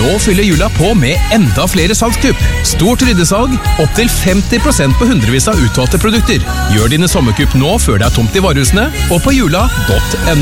Nå fyller jula på med enda flere salgskupp. Stort ryddesalg, opp til 50% på hundrevis av utvalgte produkter. Gjør dine sommerkupp nå før det er tomt i varehusene, og på jula.no.